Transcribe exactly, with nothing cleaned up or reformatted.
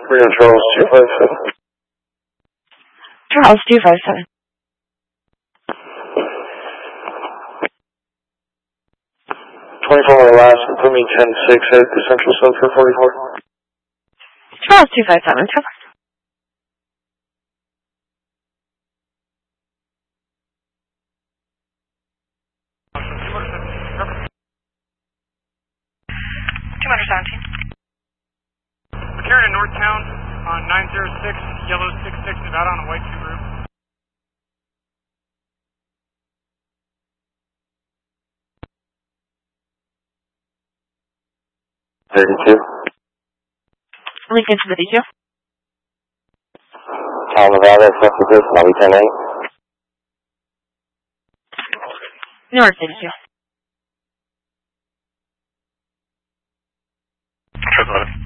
We're in Charles two five seven. Charles two five seven. twenty-four on the last, and put me ten six at the Central Sub for forty-four. Charles two five seven. Two hundred seventeen. We're carrying Northtown on nine zero six, yellow six six, Nevada on a white two group. thirty-two. Lincoln to the D two. Town Nevada, Central Group, Molly ten eight. North D two. That's